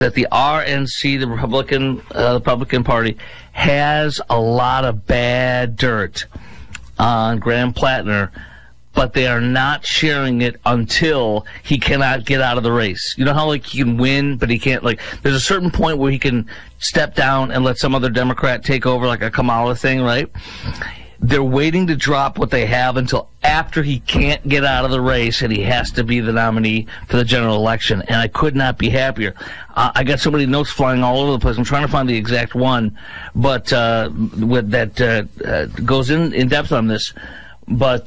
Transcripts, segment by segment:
that the RNC, the Republican Party, has a lot of bad dirt on Graham Plattner, but they are not sharing it until he cannot get out of the race. You know how, like, he can win, but he can't, like, there's a certain point where he can step down and let some other Democrat take over, like a Kamala thing, right? They're waiting to drop what they have until after he can't get out of the race and he has to be the nominee for the general election. And I could not be happier. I got so many notes flying all over the place. I'm trying to find the exact one, but that goes in depth on this. But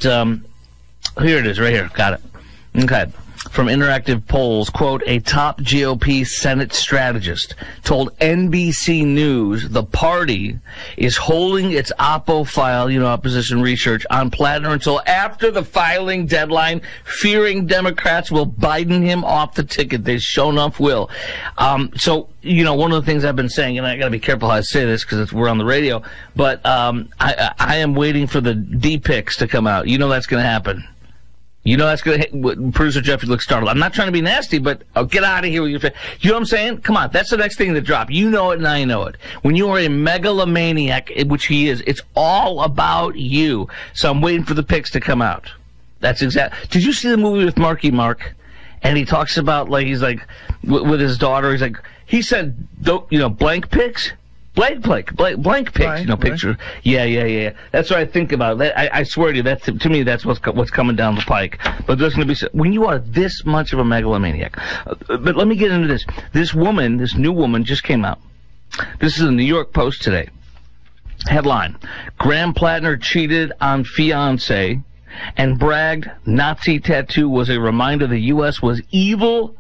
here it is, right here. Got it. Okay. From Interactive Polls, quote, a top GOP Senate strategist told NBC News the party is holding its Oppo file, opposition research, on Plattner until after the filing deadline, fearing Democrats will Biden him off the ticket. They sure enough will. So, one of the things I've been saying, and I got to be careful how I say this because we're on the radio, but I am waiting for the D-pics to come out. That's going to happen. That's going to hit. Producer Jeffrey looks startled. I'm not trying to be nasty, but get out of here with your face. You know what I'm saying? Come on. That's the next thing to drop. You know it and I know it. When you are a megalomaniac, which he is, it's all about you. So I'm waiting for the pics to come out. That's exact. Did you see the movie with Marky Mark? And he talks about, like, he's like, with his daughter, he's like, he said, blank pics? Blank pics, right, picture. Right. Yeah. That's what I think about. I swear to you, to me, that's what's coming down the pike. But there's going to be, when you are this much of a megalomaniac. But let me get into this. This new woman just came out. This is the New York Post today. Headline: Graham Plattner cheated on fiancé and bragged Nazi tattoo was a reminder the U.S. was the evil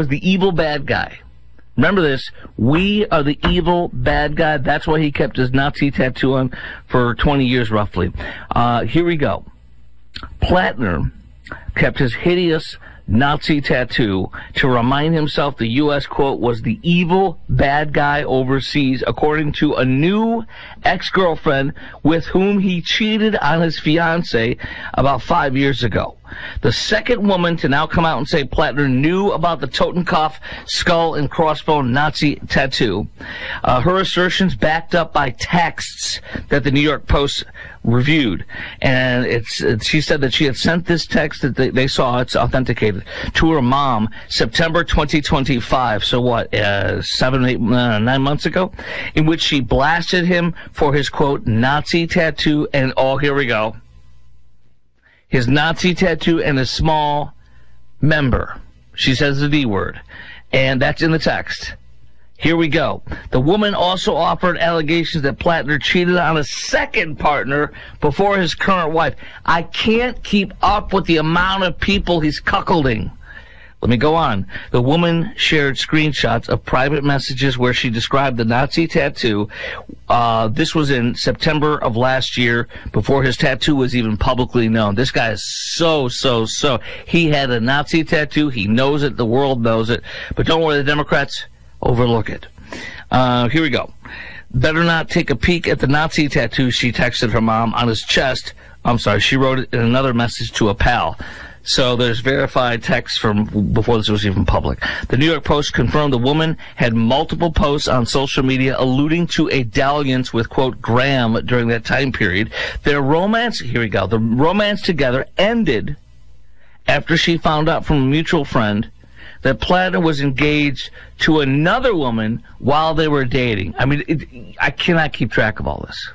bad guy. Remember this, we are the evil bad guy. That's why he kept his Nazi tattoo on for 20 years, roughly. Here we go. Plattner kept his hideous Nazi tattoo to remind himself the U.S., quote, was the evil bad guy overseas, according to a new ex-girlfriend with whom he cheated on his fiancée about 5 years ago. The second woman to now come out and say Plattner knew about the Totenkopf skull and crossbone Nazi tattoo. Her assertions backed up by texts that the New York Post reviewed. And she said that she had sent this text that they saw, it's authenticated, to her mom September 2025. So what, 9 months ago? In which she blasted him for his, quote, Nazi tattoo and, here we go. His Nazi tattoo and a small member. She says the D word. And that's in the text. Here we go. The woman also offered allegations that Plattner cheated on a second partner before his current wife. I can't keep up with the amount of people he's cuckolding. Let me go on. The woman shared screenshots of private messages where she described the Nazi tattoo. This was in September of last year, before his tattoo was even publicly known. This guy is so. He had a Nazi tattoo. He knows it. The world knows it. But don't worry, the Democrats overlook it. Here we go. Better not take a peek at the Nazi tattoo, she texted her mom on his chest. I'm sorry, she wrote it in another message to a pal. So there's verified text from before this was even public. The New York Post confirmed the woman had multiple posts on social media alluding to a dalliance with, quote, Graham during that time period. Their romance, here we go, the romance together ended after she found out from a mutual friend that Plattner was engaged to another woman while they were dating. I mean, I cannot keep track of all this.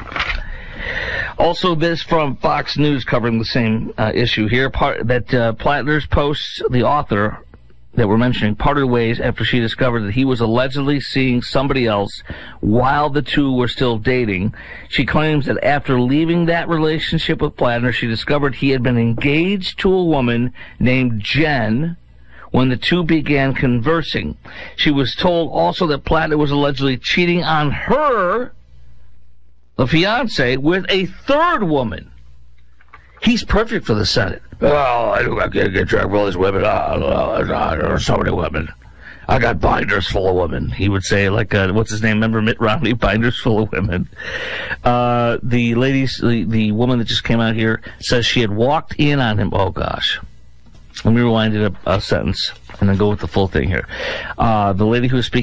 Also, this from Fox News covering the same issue here, Plattner's posts, the author that we're mentioning, parted ways after she discovered that he was allegedly seeing somebody else while the two were still dating. She claims that after leaving that relationship with Plattner, she discovered he had been engaged to a woman named Jen when the two began conversing. She was told also that Plattner was allegedly cheating on her, the fiancé, with a third woman. He's perfect for the Senate. Oh, I can't get track of all these women. There are so many women. I got binders full of women. He would say, like, what's his name? Remember Mitt Romney? Binders full of women. The woman that just came out here says she had walked in on him. Oh, gosh. Let me rewind it a sentence. and then go with the full thing here. The lady who was speaking